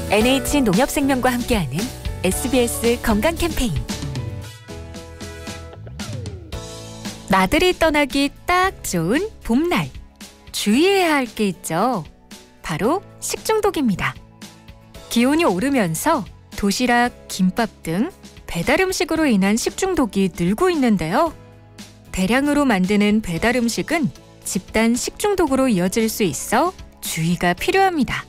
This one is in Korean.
NH농협생명과 함께하는 SBS 건강 캠페인. 나들이 떠나기 딱 좋은 봄날. 주의해야 할 게 있죠. 바로 식중독입니다. 기온이 오르면서 도시락, 김밥 등 배달 음식으로 인한 식중독이 늘고 있는데요. 대량으로 만드는 배달 음식은 집단 식중독으로 이어질 수 있어 주의가 필요합니다.